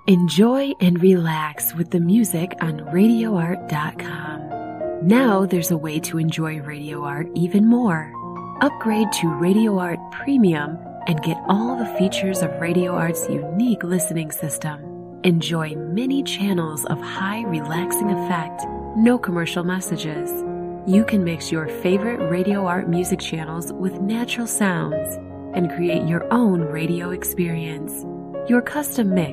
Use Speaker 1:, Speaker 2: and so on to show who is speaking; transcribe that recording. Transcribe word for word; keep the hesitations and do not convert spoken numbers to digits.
Speaker 1: Enjoy and relax with the music on radio art dot com. Now there's a way to enjoy Radio Art even more. Upgrade to Radio Art Premium and get all the features of Radio Art's unique listening system. Enjoy many channels of high relaxing effect, no commercial messages. You can mix your favorite Radio Art music channels with natural sounds and create your own radio experience. Your custom mix